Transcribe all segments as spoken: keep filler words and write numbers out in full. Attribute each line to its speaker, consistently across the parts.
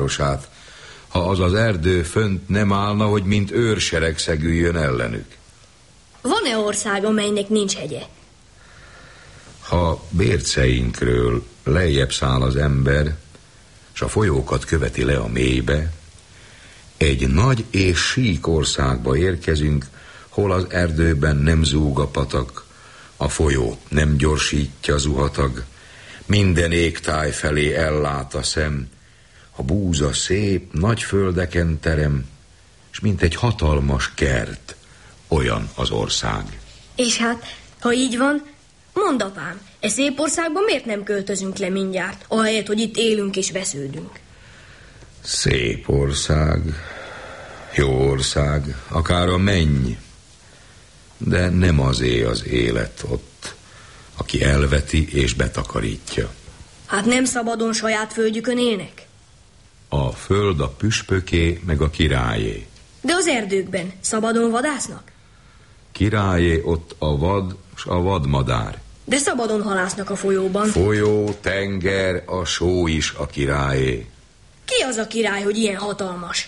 Speaker 1: városát, ha az az erdő fönt nem állna, hogy mint őrsereg szegüljön ellenük.
Speaker 2: Van-e ország, amelynek nincs hegye?
Speaker 1: Ha bérceinkről lejjebb száll az ember, s a folyókat követi le a mélybe, egy nagy és sík országba érkezünk, hol az erdőben nem zúg a patak, a folyót nem gyorsítja zuhatag, minden égtáj felé ellát a szem, a búza szép, nagy földeken terem, s mint egy hatalmas kert, olyan az ország.
Speaker 2: És hát, ha így van, mondd apám, e szép országban miért nem költözünk le mindjárt, ahelyett, hogy itt élünk és vesződünk?
Speaker 1: Szép ország, jó ország, akár a menny, de nem azé az élet ott, aki elveti és betakarítja.
Speaker 2: Hát nem szabadon saját földjükön élnek?
Speaker 1: A föld a püspöké, meg a királyé.
Speaker 2: De az erdőkben szabadon vadásznak?
Speaker 1: Királyé ott a vad, s a vadmadár.
Speaker 2: De szabadon halásznak a folyóban.
Speaker 1: Folyó, tenger, a só is a királyé.
Speaker 2: Ki az a király, hogy ilyen hatalmas?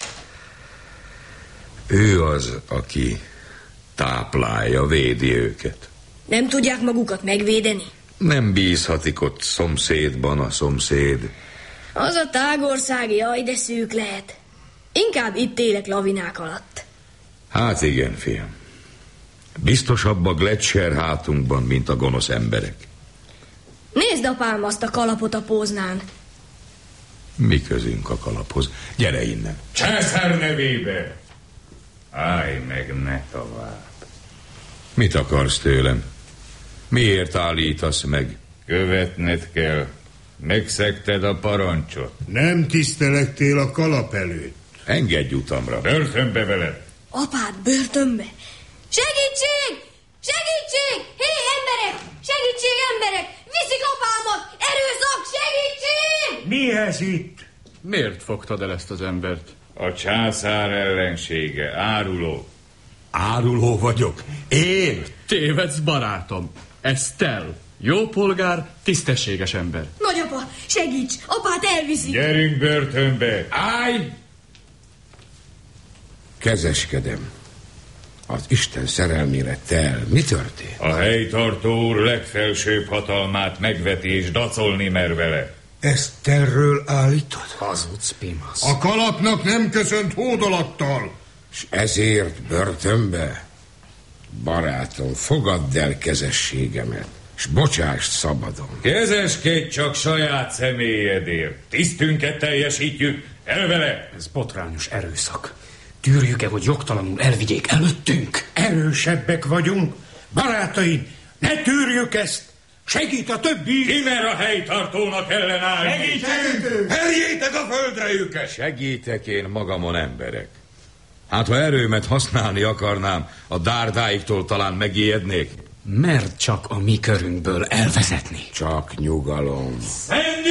Speaker 1: Ő az, aki táplálja, védi őket.
Speaker 2: Nem tudják magukat megvédeni?
Speaker 1: Nem bízhatik ott szomszédban a szomszéd.
Speaker 2: Az a tágország, jaj, de szűk lehet. Inkább itt élek lavinák alatt.
Speaker 1: Hát igen, fiam. Biztosabb a gletscher hátunkban, mint a gonosz emberek.
Speaker 2: Nézd, apám, azt a kalapot a póznán.
Speaker 1: Mi közünk a kalaphoz? Gyere innen.
Speaker 3: Császár nevébe! Állj meg, ne tovább.
Speaker 1: Mit akarsz tőlem? Miért állítasz meg?
Speaker 3: Követned kell. Megszegted a parancsot.
Speaker 4: Nem tisztelektél a kalap előtt.
Speaker 1: Engedj utamra.
Speaker 3: Börtönbe veled.
Speaker 2: Apád börtönbe? Segítség! Segítség! Hé, emberek! Segítség, emberek! Viszik apámat! Erőszak! Segítség!
Speaker 5: Mi ez itt?
Speaker 6: Miért fogtad el ezt az embert?
Speaker 3: A császár ellensége, áruló.
Speaker 5: Áruló vagyok. Én?
Speaker 6: Tévedsz, barátom. Ez Tell. Jó polgár, tisztességes ember.
Speaker 2: Nagyapa, segíts! Apát elviszik!
Speaker 3: Gyerünk börtönbe!
Speaker 5: Állj!
Speaker 7: Kezeskedem. Az Isten szerelmére, Tell. Mi történt?
Speaker 3: A helytartó úr legfelsőbb hatalmát megveti és dacolni mer vele.
Speaker 7: Ezt Tellről állítod?
Speaker 5: Hazudsz, Pimasz.
Speaker 4: A kalapnak nem köszönt hódolattal.
Speaker 7: És ezért börtönbe? Barátom, fogadd el kezességemet, és bocsásd szabadon.
Speaker 3: Kezeskedj csak saját személyedért. Tisztünket teljesítjük. El vele!
Speaker 5: Ez botrányos erőszak. Tűrjük-e, hogy jogtalanul elvigyék előttünk? Erősebbek vagyunk. Barátaim, ne tűrjük ezt! Segít a többi!
Speaker 3: Ki mer a helytartónak ellenállni?
Speaker 5: Segítünk!
Speaker 7: Verjétek a földre őket!
Speaker 1: Segítek én magamon, emberek. Hát ha erőmet használni akarnám, a dárdáiktól talán megijednék.
Speaker 5: Mert csak a mi körünkből elvezetni.
Speaker 7: Csak nyugalom.
Speaker 3: Menj!